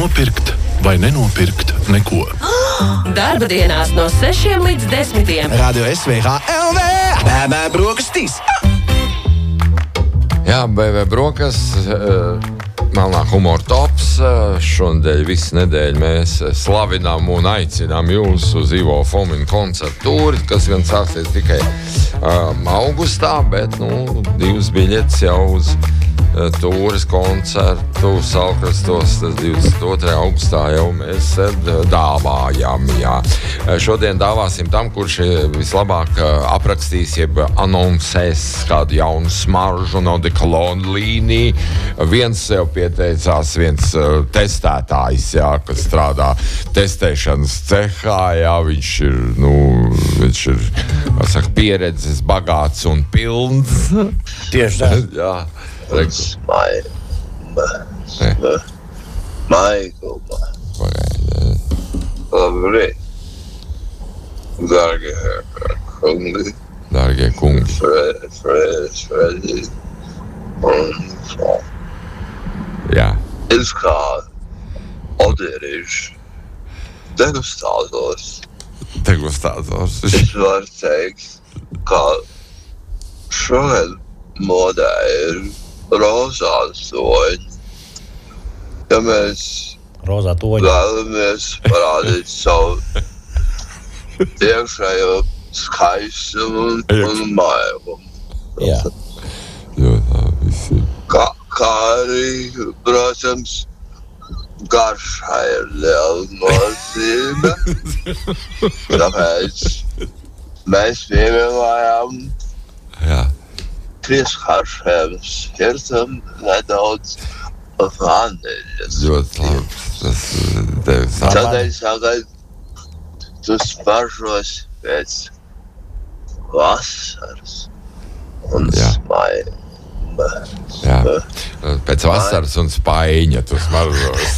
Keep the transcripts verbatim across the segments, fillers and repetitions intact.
nopirkt vai nenopirkt neko. Darba dienās no sešiem līdz desmitiem. Radio S V H L V Bēbē brokastīs. Jā, B V brokastis, melnā humora tops. Šonadēļ visu nedēļu mēs slavinām un aicinām jūs uz Ivo Fomina koncertu tūri, kas vien sāksies tikai um, augustā, bet, nu, divas biļetes jau uz uh, tūres koncertu Salkrastos, tas divdesmit otrajā augustā jau mēs dāvājam, jā. Šodien dāvāsim tam, kurš vislabāk aprakstīs, jeb anoncēs kādu jaunu smaržu no Dekalonu līniju. Viens sev pieteicās, viens uh, testētājs, jā, kas strādā testēšanas cehā, jā, viņš ir, nu, viņš ir, kā saka, pieredzes bagāts un pilns. Tieši tā. Jā. My, my, Michael, Labi, dārgie kungi, dārgie kungi, Fred, Fred, Freddy, un tā. Jā. Es kā oderīšu degustātors, Degustātors. es varu teikt, ka šodien modē ir rozā soņi. Ja mēs Rozā toņa. vēlamies parādīt savu iekšējo skaistumu un, un mailumu. Jā. Jo, tā viss ir. Kā, kā arī, protams, garšā ir liela nozīme. Tāpēc mēs pievienojām Jā. pieskaršiem spirtam nedaudz vaniļas. Ļoti labi. Tas tev sāk. Tādēļ tagad tu sparžos pēc vasaras un Jā. smaiļa. Jā. Pēc vasaras un spaiņa tu smaržos.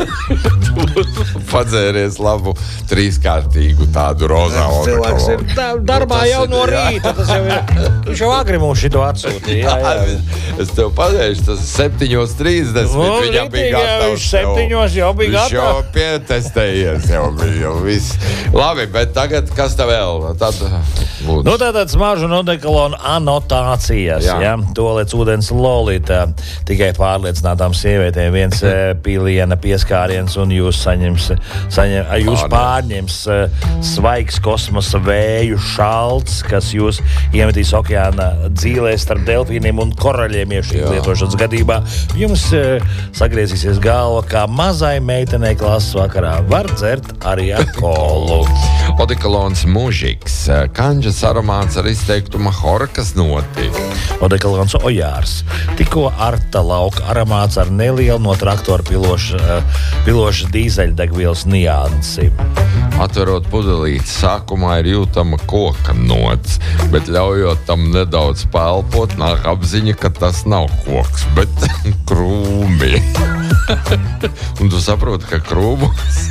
Padzēries labu trīskārtīgu tādu rozā Cilvēks ir odekolonu. da- darbā jau no rīta. Tas jau ir, viņš jau agri mums šito atsūtīja. Jā, jā. Es tev pateicu, tas septiņos trīsdesmit Nu, viņam bija ritīgi, jā, gatavs. viņš septiņos jau bija Viņš jau gatavs. pietestējies, jau bija jau viss. Labi, bet tagad kas tev vēl? Tad, lūdzu. Nu, tātad smaržu no Dekalonu anotācijas, Jā. ja? Tolēc ūdens lolita tikai pārliecinātām sievietēm viens eh, piliena pieskāriens un jūs saņems, saņem, jūs pārņems eh, svaigs kosmosa vēju šalts, kas jūs iemetīs okeāna dzīlēs starp delfīniem un koraļiem iešķīt lietošanas gadībā. Jums eh, sagriezīsies galva, kā mazai meitenei klases vakarā. Var dzert arī ar kolu. Odekolons mužiks, kanģas aromāts ar izteiktu mahorkas noti. Odekolons ojārs. Tikko arta lauka aromāts ar nelielu no traktora piloša, piloša dīzeļdegvielas niansi. Atverot pudelīti, sākumā ir jūtama koka nots, bet ļaujot tam nedaudz pelpot, nāk apziņa, ka tas nav koks, bet krūmi. Un tu saproti, ka krūmus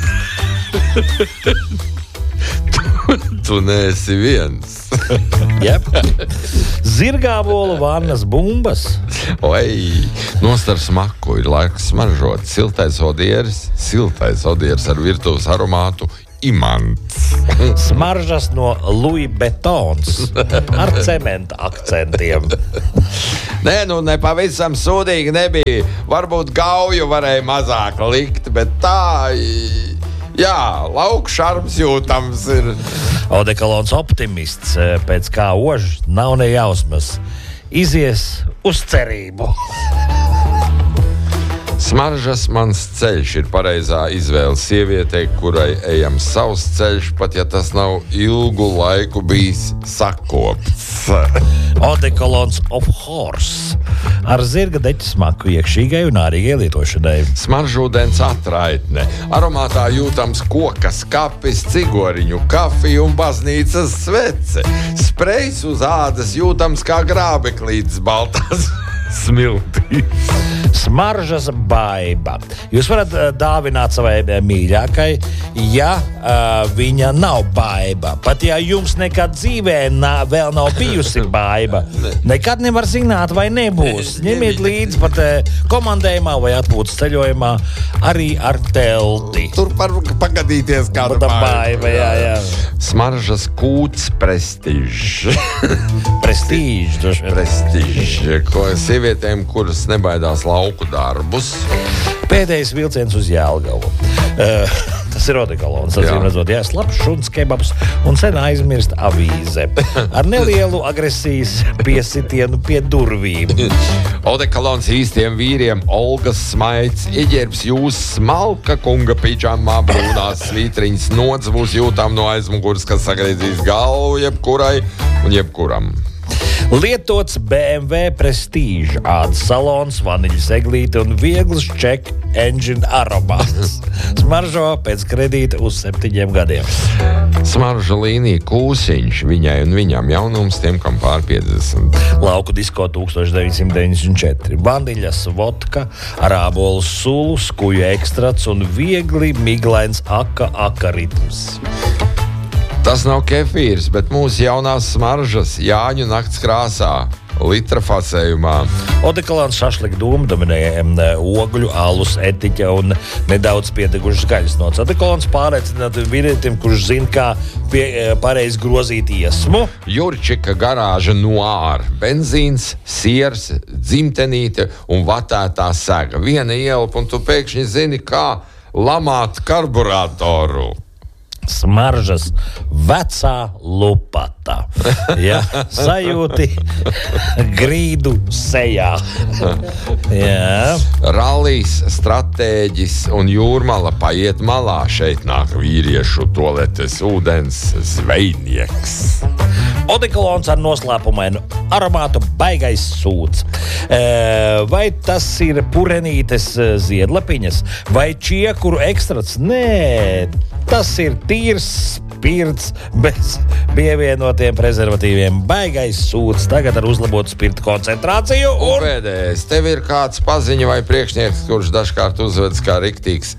tu, tu neesi viens. Jep. Zirgābolu vannas bumbas. Oi, nostar smaku ir laiks smaržot. Siltais odieris, siltais odieris ar virtuves aromātu imants. Smaržas no Louis Betons ar cementa akcentiem. Nē, nu nepavisam sūdīgi nebija. Varbūt gauju varēja mazāk likt, bet tā, jā, lauku šarms jūtams ir. Odekolons optimists, pēc kā ož nav ne jausmas. Izies uz cerību. Smaržas mans ceļš ir pareizā izvēle sievietei, kurai ejams savs ceļš, pat ja tas nav ilgu laiku bijis sakopts. Odekolons of horse ar zirga deķa smaku iekšīgai un ārīgai lietošanai. Smaržūdens atraitne. Aromātā jūtams koka skapis, cigoriņu kafija un baznīcas svece. Sprejs uz ādas jūtams kā grābeklītes baltās smiltīs. Smaržas baiba. Jūs varat uh, dāvināt savai mīļākai, ja uh, viņa nav baiba. Pat ja jums nekad dzīvē nā, vēl nav bijusi baiba, nekad nevar zināt, vai nebūs. Ņemiet līdzi pat uh, komandējumā vai atpūtas ceļojumā arī ar telti. Tur par pagadīties kāda baiba. Jā, jā. Smaržas kūts prestižs. Prestīžs. Prestižs. Ko sievietēm, kuras nebaidās lauku darbus. Pēdējais vilciens uz Jelgavu. Uh, tas ir odekolons. Tas ir redzot, jā, slapš šuns kebabs un sen aizmirst avīze. Ar nelielu agresijas piesitienu pie durvīm. Odekolons īstiem vīriem Olgas Smaids ieģērbs jūs smalka kunga pidžamā brūnās svītriņas nods būs jūtām no aizmuguras, kas sagriezīs galvu jebkurai un jebkuram. Lietots B M W Prestige, ādas salons, vaniļas eglīte un viegls check engine aromāts. Smaržo pēc kredīta uz septiņiem gadiem. Smarža līnija kūsiņš viņai un viņam jaunums tiem, kam pār piecdesmit. Lauku disko tūkstoš deviņsimt deviņdesmit četri. Vaniļas vodka, ar ābolu sulu, skuju ekstrats un viegli miglains aka aka ritms. Tas nav kefīrs, bet mūsu jaunās smaržas Jāņu nakts krāsā, litra fasējumā. Odekolons šašlika dūma dominēja ogļu, alus, etiķa un nedaudz piedegušas gaļas nots. Odekolons pārliecinātu vīrietim, kurš zina, kā pie, pareizi grozīt iesmu. Jurčika garāža noār, benzīns, siers, dzimtenīte un vatētā sega. Viena ielpa un tu pēkšņi zini, kā lamāt karburatoru. Smaržas vecā lupata. Ja, sajūti grīdu sejā. Jā. Rallijs, stratēģis un jūrmala paiet malā. Šeit nāk vīriešu toaletes ūdens zvejnieks. Odekolons ar noslēpumainu aromātu baigais sūds. E, vai tas ir purenītes ziedlapiņas vai čiekuru ekstrats? Nē, tas ir tīrs spirts bez pievienotiem prezervatīviem. Baigais sūds tagad ar uzlabotu spirta koncentrāciju. Un, un pēdējais, tev ir kāds paziņa vai priekšnieks, kurš dažkārt uzvedas kā riktīgs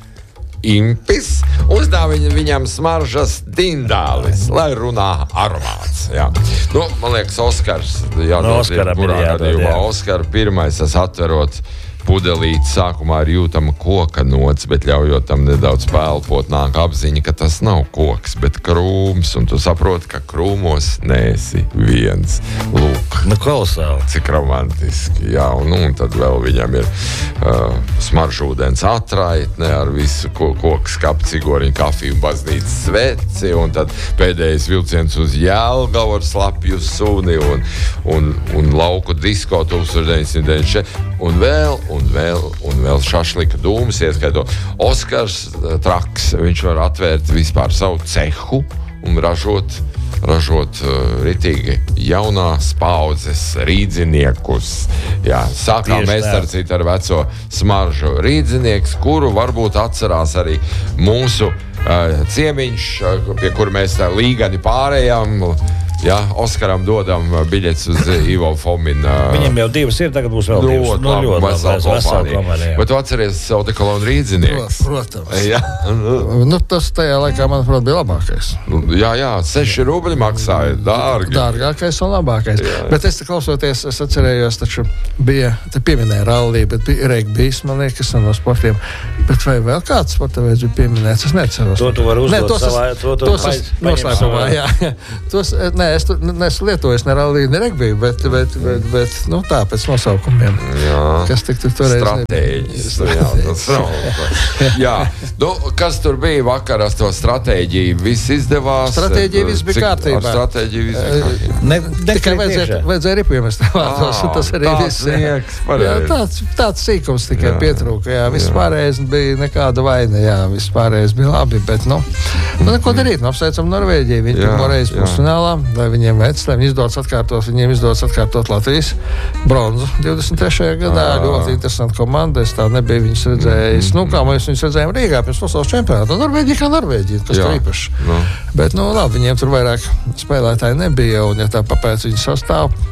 impis, uzdāvina viņam smaržas dindālis, lai runā aromāts. Jā. Nu, man liekas, Oskars, jā, no Oskara kurā gadījumā Oskara pirmais, tas atverot pudelīti, sākumā ir jūtama koka nots, bet ļaujot tam nedaudz pēlpot, nāk apziņa, ka tas nav koks, bet krūms, un tu saproti, ka krūmos neesi viens. Lūk, nu, kolosāli. Cik romantiski, jā, un, un tad vēl viņam ir uh, smaržūdens atraitne ar visu ko, koku skapu, cigoriņu, kafiju un baznīcas sveci, un tad pēdējais vilciens uz Jelgavu ar slapju suni un, un, un lauku disko tūkstoš deviņsimt deviņdesmit četri, un vēl un vēl, un vēl šašlika dūmas, ieskaitot Oskars traks, viņš var atvērt vispār savu cehu un ražot, ražot uh, ritīgi jaunās paudzes rīdziniekus. Jā, sākām mēs ar citu ar veco smaržu rīdzinieks, kuru varbūt atcerās arī mūsu uh, ciemiņš, uh, pie kura mēs tā līgani pārējām. Jā, Oskaram dodam biļetes uz Ivo Fomina. Viņam jau divas ir, tagad būs vēl divas. No, nu, ļoti vesela kompānija. Bet tu atceries Odekolonu rīdzinieks? Protams. Jā. Nu, tas tajā laikā, manuprāt, bija labākais. Jā, jā, seši rubļi maksāja, dārgi. Dārgākais un labākais. Jā. Bet es te klausoties, es atcerējos, taču bija, te pieminēja rallija, bet bija regbijs, man liekas, no sportiem. Bet vai vēl kāds sporta veids bija pieminēts? Es neceros. To tu vari uzdot ne, tos savā, to tu tos es noslēpumā, jā. Tos, ne, es tu neesmu lietojis ne rallija, ne regbiju, bet, bet, bet, bet nu, tā pēc nosaukumiem. Jā. Kas tik tur toreiz stratēģis. Jā, tas nav. Jā. Nu, kas tur bija vakarā ar to stratēģiju? Viss izdevās? Stratēģija viss bija kārtībā. Ar stratēģiju viss bija kārtībā. Ne, tikai vajadzēja, vajadzēja ripu iemest vārdos, un tas arī viss. Jā, tāds, tāds sīkums tikai jā. Pietrūka. Jā, viss pārējais bija nekāda vaina. Jā, viss pārējais bija labi, bet, nu, nu neko darīt. Nu, apsveicam Norvēģiju. Viņi pirmo reizi pusfinālā, lai viņiem veic, lai viņi izdodas atkārtot, viņiem izdodas atkārtot Latvijas bronzu divdesmit trešajā gadā. À. Ļoti interesanti komanda. Es tā nebiju viņus redzējis. Mm. Nu, kā mēs viņus redzējām Rīgā pirms pasaules čempionāta. Norvēģija kā Norvēģija, kas jā. Tur īpaši. No. Bet, nu, labi, viņiem tur vairāk spēlētāji nebija, un ja tā papēc viņu sastāvu,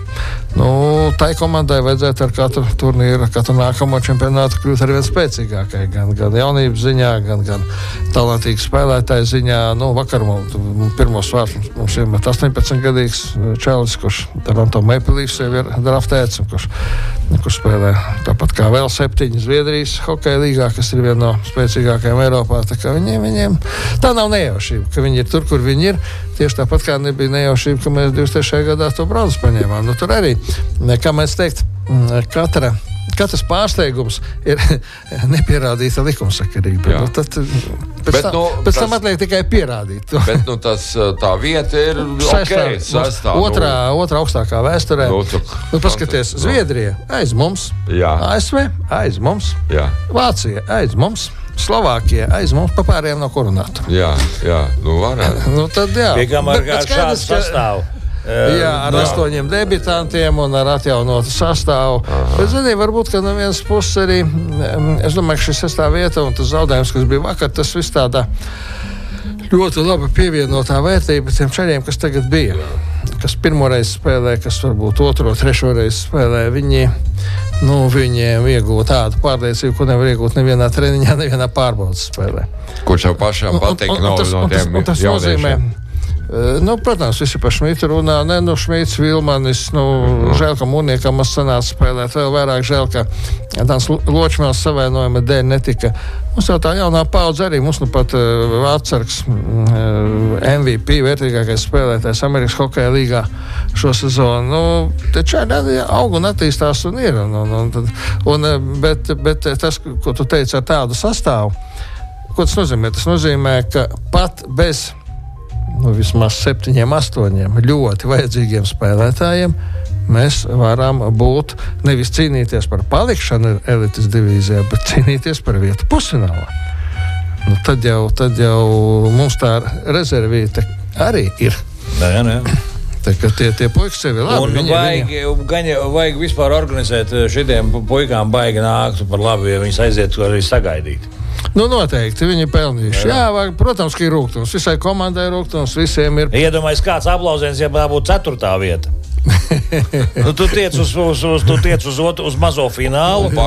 Nu, tai komandai vajadzētu ar katru turnīru, ar katru nākamo čempionātu kļūt ar vien spēcīgākai. Gan, gan jaunības ziņā, gan, gan talantīgu spēlētāju ziņā. Nu, vakar mums pirmos vārtus mums ir astoņpadsmit gadīgs čalis, kurš Toronto Maple Leafs jau ir draftēts, kurš, kurš spēlē tāpat kā vēl septiņi Zviedrijas hokeja līgā, kas ir viena no spēcīgākajām Eiropā. Tā kā viņiem, viņiem tā nav nejaušība, ka viņi ir tur, kur viņi ir. Tieši tāpat kā nebija nejaušība, ka mēs divdesmit trešajā gadā to bronzu paņēmām. Nu, tur arī, kā mēs teikt, katra, katrs pārsteigums ir nepierādīta likumsakarība. Jā. Nu, tad, pēc, bet, tam, nu, pēc tas, tam atliek tikai pierādīt to. Bet nu, tas, tā vieta ir sestā, ok. Sestā, otrā, nu, otrā augstākā vēsturē. Nu, tu, nu, paskaties, nu, Zviedrija aiz mums, jā. A S V aiz mums, jā. Vācija aiz mums. Slovākija aiz mums pa pārējiem no koronātu. Jā, jā, nu varētu. nu tad jā. Piekam ar kā šādu sastāvu. Jā, ar jā. astoņiem debitantiem un ar atjaunotu sastāvu. Aha. Bet, zini, varbūt, ka no vienas puses arī, es domāju, ka šī sestā vieta un tas zaudējums, kas bija vakar, tas viss tādā ļoti labi pievienotā vērtība tiem čaļiem, kas tagad bija. Kas pirmoreiz spēlē, kas varbūt otro, trešo reizi spēlē, viņi, nu, viņiem iegūt tādu pārliecību, ko nevar iegūt nevienā treniņā, nevienā pārbaudas spēlē. Kurš jau pašām patīk no, no tiem jauniešiem? Nu, protams, visi par Šmitu runā. Ne, nu, Šmits, Vilmanis, nu, mm. žēl, ka Mūrniekam mums sanāca spēlēt. Vēl vairāk žēl, ka tāds Ločmēls savainojuma dēļ netika. Mums jau tā jaunā paudze arī. Mums nu pat uh, atsargs uh, M V P, vērtīgākais spēlētājs Amerikas hokeja līgā šo sezonu. Nu, te čādi aug un attīstās un ir. Un, un, un, un, bet, bet tas, ko tu teici ar tādu sastāvu, ko tas nozīmē? Tas nozīmē, ka pat bez nu, vismaz septiņiem, astoņiem ļoti vajadzīgiem spēlētājiem mēs varam būt nevis cīnīties par palikšanu elites divīzijā, bet cīnīties par vietu pusfinālā. Nu, tad, jau, tad jau mums tā rezervīte arī ir. Nē, nē. Tā kā tie, tie puikas sevi labi. Un viņi, vajag, viņi... Gaņa, vajag vispār organizēt šitiem puikām baigi nāktu par labi, ja viņas aiziet arī sagaidīt. Nu, noteikti, viņi ir pelnījuši. Jā, jā vajag, protams, ka ir rūgtums. Visai komandai rūgtums, visiem ir. Iedomājies, kāds aplausiens, ja tā būtu ceturtā vieta. nu, tu tiec uz, uz, uz, tu tiec uz, uz mazo finālu un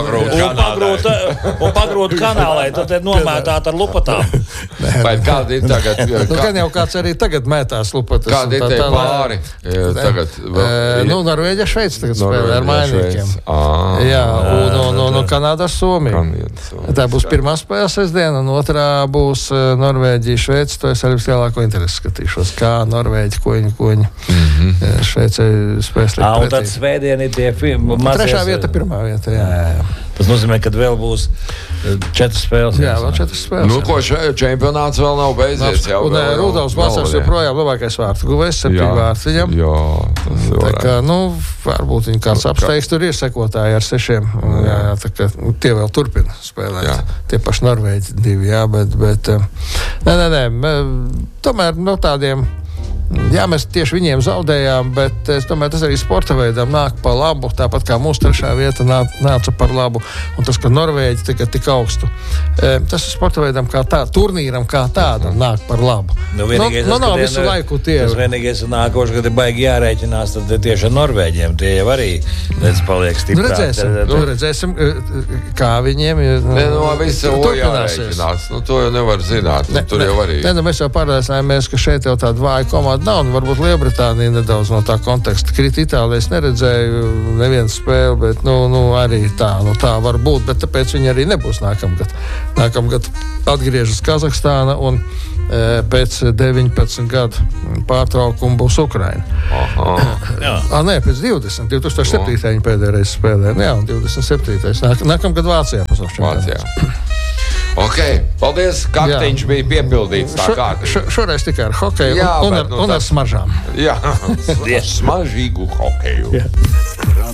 pagrūt kanālai, tad te nomētāt ar lupatām. Vai kādi ir tagad? Kā... Nu, gan jau kāds arī tagad mētās lupatas. Kādi ir tie pāri? Tagad, vēl... Nu, Norvēģa Šveic tagad spēlē ar mainīkiem. Jā, un, un, un, un Kanāda ar Somiju. Tā būs pirmā spēle sestdiena, un otrā būs Norvēģija Šveic. To es arī lielāko interesi skatīšos. Kā Norvēģi, koņi, koņi. Mm-hmm. Šveicē spēs likt pretī. Un tad svētdien ir tie filmi. Trešā vieta, pirmā vieta, jā. jā, jā. Tas nozīmē, ka vēl būs četras spēles. Jā, vēl četras spēles. Nu, ko še, čempionāts vēl nav beidzies. Jau, un vēl, Rudolfs Basars joprojām labākais vārtu guvējs, septiņu vārtu viņam. Jā, tas ir tā kā, nu, varbūt viņi kāds apsteigs, tur ir sekotāji ar sešiem. Jā, jā, tā kā tie vēl turpina spēlēt. Jā. Tie paši Norvēģi divi, jā, bet, bet nē, nē, nē, tomēr no tādiem. Jā, mēs tieši viņiem zaudējām, bet es domāju, tas arī sporta veidam nāk pa labu, tāpat kā mūsu trešā vieta nāca par labu, un tas, ka Norvēģi tikai tik augstu. Tas ir sporta veidam kā tā, turnīram kā tādam nāk par labu. Nu, vienīgais, nu, nav visu laiku tie. Tas vienīgais nākoši, kad ir baigi jārēķinās, tad tieši ar Norvēģiem tie jau arī redz paliek stiprāk. Nu, redzēsim, tad, nu, redzēsim, kā viņiem ne, no visu jārēķinās. Nu, to jau nevar zināt. Ne, tur ne, jau arī. Ne, nu, mēs jau pārliecinājāmies, ka šeit jau tāda vāja komanda nav, un varbūt Lielbritānija nedaudz no tā konteksta krīt. Itālijā es neredzēju nevienu spēli, bet nu, nu, arī tā, nu, tā var būt, bet tāpēc viņi arī nebūs nākamgad. Nākamgad atgriežas Kazahstāna un e, pēc deviņpadsmit gadu pārtraukuma būs Ukraina. Aha. A, nē, pēc divdesmit. divi tūkstoši septītais viņi pēdējā reize spēlē. Jā, un divdesmit septītais Nāk, nākamgad Vācijā pasaules čempionāts. Ok, paldies, kaktiņš bija piepildīts tā kārtīgi. Šo, šoreiz tikai ar hokeju jā, un, un, bet, ar, nu, un ar smaržām. Jā, smažīgu hokeju. Jā.